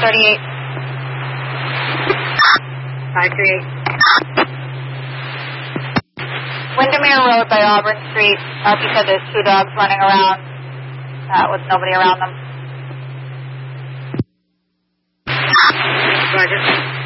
38. 538. Windermere Road by Auburn Street. He said there's 2 dogs running around with nobody around them. Roger.